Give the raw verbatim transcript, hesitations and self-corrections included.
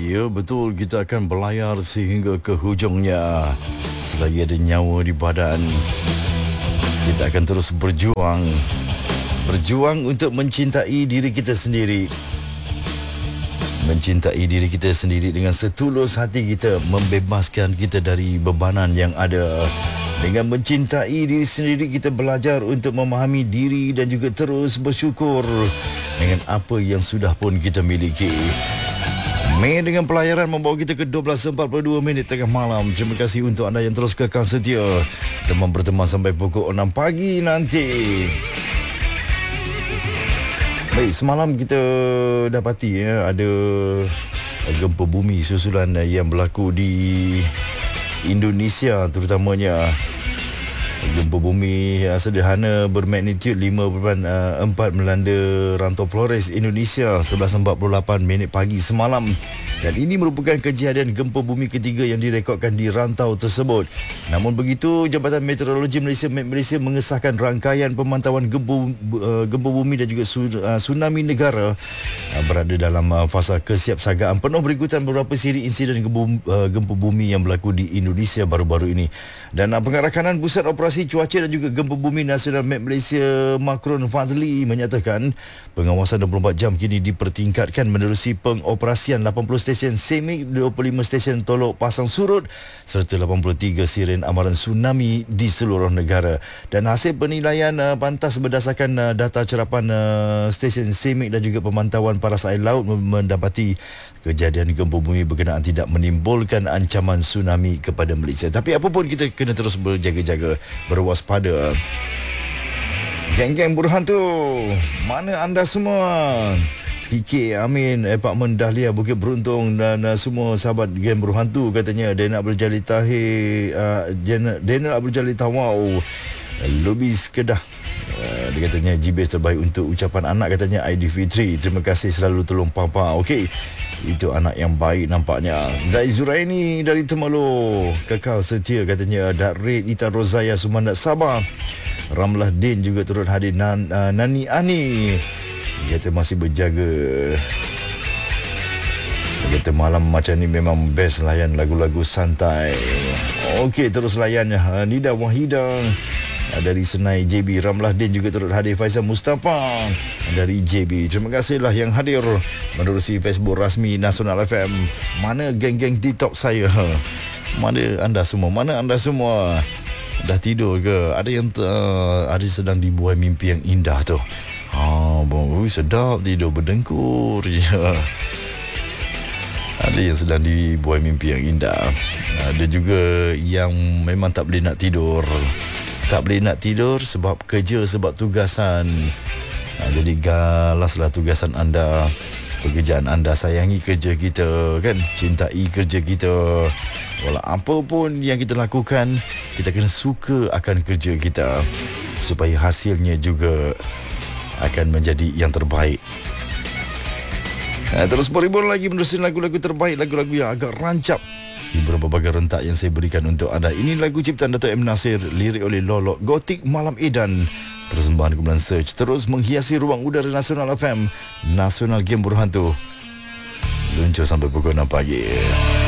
Ya betul, kita akan berlayar sehingga ke hujungnya. Selagi ada nyawa di badan, kita akan terus berjuang. Berjuang untuk mencintai diri kita sendiri. Mencintai diri kita sendiri dengan setulus hati kita, membebaskan kita dari bebanan yang ada. Dengan mencintai diri sendiri, kita belajar untuk memahami diri dan juga terus bersyukur dengan apa yang sudah pun kita miliki. Mei dengan pelayaran membawa kita ke dua belas empat puluh dua minit tengah malam. Terima kasih untuk anda yang terus kekal setia dan berteman sampai pukul enam pagi nanti. Baik, semalam kita dapati ya, ada gempa bumi susulan yang berlaku di Indonesia terutamanya. Gempa bumi sederhana bermagnitud lima perpuluhan empat melanda rantau Flores, Indonesia sebelas empat puluh lapan minit pagi semalam. Dan ini merupakan kejadian gempa bumi ketiga yang direkodkan di rantau tersebut. Namun begitu, Jabatan Meteorologi Malaysia M E T Malaysia mengesahkan rangkaian pemantauan gempa, gempa bumi dan juga tsunami negara berada dalam fasa kesiapsagaan penuh berikutan beberapa siri insiden gempa, gempa bumi yang berlaku di Indonesia baru-baru ini. Dan pengarah kanan Pusat Operasi Cuaca dan juga Gempa Bumi Nasional M E T Malaysia Makron Fazli menyatakan pengawasan dua puluh empat jam kini dipertingkatkan menerusi pengoperasian lapan puluh stesen semik, dua puluh lima stesen tolok pasang surut serta lapan puluh tiga siren amaran tsunami di seluruh negara. Dan hasil penilaian uh, pantas berdasarkan uh, data cerapan uh, stesen semik dan juga pemantauan paras air laut mendapati kejadian gempa bumi berkenaan tidak menimbulkan ancaman tsunami kepada Malaysia. Tapi apapun, kita kena terus berjaga-jaga, berwaspada. Geng-geng berhantu, mana anda semua? P K Amin, Apartmen Dahlia, Bukit Beruntung dan uh, semua sahabat geng berhantu katanya. Daniel Abdul Jalil Tahir, uh, Daniel Abdul Jalil Tawau, Lubis Kedah. Uh, dia katanya G B S terbaik untuk ucapan anak katanya Aidilfitri. Terima kasih selalu tolong papa. Okey, itu anak yang baik nampaknya. Zai Zuraini dari Temerloh, kekal setia katanya. Dakrid Ita Rozaya Sumandat Sabah. Ramlah Din juga turut hadir. Nan, uh, Nani Ani, dia kata masih berjaga. Dia kata malam macam ni memang best layan lagu-lagu santai. Okey, terus layannya. uh, Nida Wahidang dari Senai J B. Ramlah Din juga turut hadir. Faizal Mustafa dari J B. Terima kasihlah yang hadir menerusi Facebook rasmi Nasional F M. Mana geng-geng TikTok saya? Mana anda semua? Mana anda semua? Dah tidur ke? Ada yang uh, ada sedang dibuai mimpi yang indah tu. Ha, oh, sedap tidur berdengkur je. Ada yang sedang dibuai mimpi yang indah. Ada juga yang memang tak boleh nak tidur. Tak boleh nak tidur sebab kerja, sebab tugasan. Ha, jadi galaslah tugasan anda, pekerjaan anda. Sayangi kerja kita, kan? Cintai kerja kita. Walau apa pun yang kita lakukan, kita kena suka akan kerja kita supaya hasilnya juga akan menjadi yang terbaik. Ha, terus berhibur lagi menerusi lagu-lagu terbaik, lagu-lagu yang agak rancap di berbagai rentak yang saya berikan untuk anda. Ini lagu ciptaan Dato' M. Nasir, lirik oleh Lolok, Gotik Malam Edan. Persembahan kumpulan Search terus menghiasi ruang udara Nasional F M, Nasional Game Berhantu. Luncur sampai pukul enam pagi.